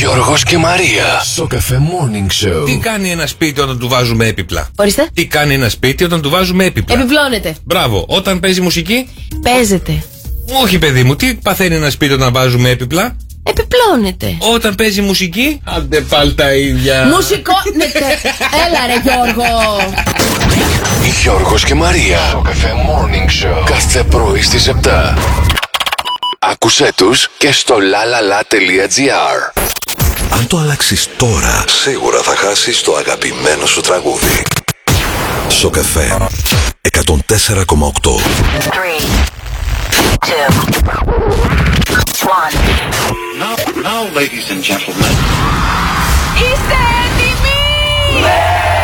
Γιώργος και Μαρία. Σοκαφέ Morning Show. Τι κάνει ένα σπίτι όταν του βάζουμε έπιπλα? Ορίστε. Τι κάνει ένα σπίτι όταν του βάζουμε έπιπλα? Επιπλώνεται. Μπράβο. Όταν παίζει μουσική? Παίζεται. Όχι, παιδί μου. Τι παθαίνει ένα σπίτι όταν βάζουμε έπιπλα? Επιπλώνεται. Όταν παίζει μουσική? Άντε πάλι τα ίδια. Μουσικώνεται. Έλα ρε Γιώργο. Γιώργος και Μαρία. Σοκαφέ Morning Show. Κάθε πρωί στις 7. Άκουσέ τους και στο lalala.gr. Αν το αλλάξεις τώρα, σίγουρα θα χάσεις το αγαπημένο σου τραγούδι. Σοκαφέ 104,8. 3, 2, 1. Now, ladies and gentlemen. Είστε έτοιμοι?